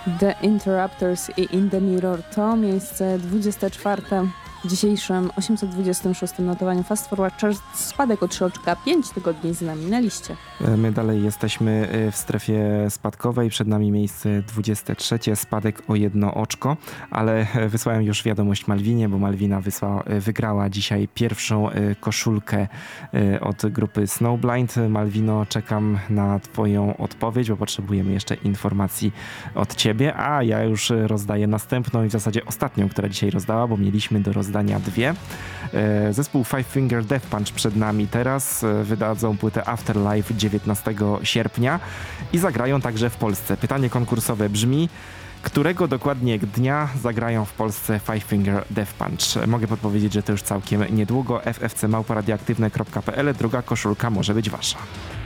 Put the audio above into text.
The Interrupters i In the Mirror to miejsce 24 w dzisiejszym 826 notowaniu Fast Forward Chart. Spadek o 3 oczka, 5 tygodni z nami na liście. My dalej jesteśmy w strefie spadkowej, przed nami miejsce 23, spadek o 1 oczko, ale wysłałem już wiadomość Malwinie, bo Malwina wygrała dzisiaj pierwszą koszulkę od grupy Snowblind. Malwino, czekam na twoją odpowiedź, bo potrzebujemy jeszcze informacji od ciebie, a ja już rozdaję następną i w zasadzie ostatnią, która dzisiaj rozdała, bo mieliśmy do rozdania 2. Zespół Five Finger Death Punch przed nami teraz. Wydadzą płytę Afterlife 19 sierpnia i zagrają także w Polsce. Pytanie konkursowe brzmi: którego dokładnie dnia zagrają w Polsce Five Finger Death Punch? Mogę podpowiedzieć, że to już całkiem niedługo. ffc@radioaktywne.pl. Druga koszulka może być wasza.